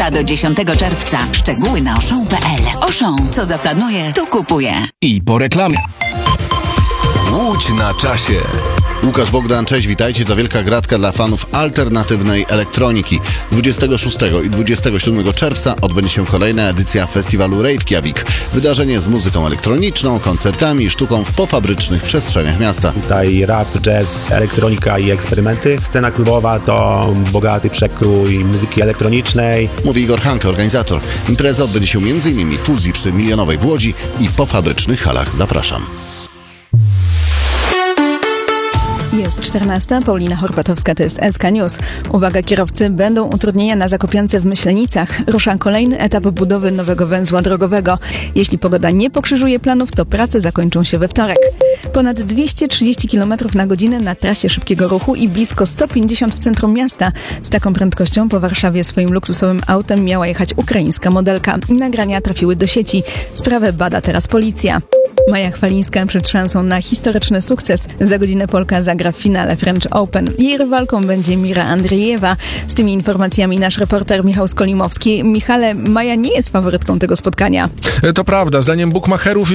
6 do 10 czerwca. Szczegóły na Auchan.pl. Auchan, co zaplanuje, to kupuje. I po reklamie. Łódź na czasie. Łukasz Bogdan, cześć, witajcie. To wielka gratka dla fanów alternatywnej elektroniki. 26 i 27 czerwca odbędzie się kolejna edycja festiwalu Reykjavik. Wydarzenie z muzyką elektroniczną, koncertami i sztuką w pofabrycznych przestrzeniach miasta. Tutaj rap, jazz, elektronika i eksperymenty. Scena klubowa to bogaty przekrój muzyki elektronicznej. Mówi Igor Hanke, organizator. Impreza odbędzie się m.in. w Fuzji przy Milionowej w Łodzi i pofabrycznych halach. Zapraszam. Jest 14. Paulina Horpatowska, to jest SK News. Uwaga kierowcy, będą utrudnienia na Zakopiance w Myślenicach. Rusza kolejny etap budowy nowego węzła drogowego. Jeśli pogoda nie pokrzyżuje planów, to prace zakończą się we wtorek. Ponad 230 km na godzinę na trasie szybkiego ruchu i blisko 150 w centrum miasta. Z taką prędkością po Warszawie swoim luksusowym autem miała jechać ukraińska modelka. Nagrania trafiły do sieci. Sprawę bada teraz policja. Maja Chwalińska przed szansą na historyczny sukces. Za godzinę Polka zagra w finale French Open. Jej rywalką będzie Mira Andriejewa. Z tymi informacjami nasz reporter Michał Skolimowski. Michale, Maja nie jest faworytką tego spotkania. To prawda, zdaniem bukmacherów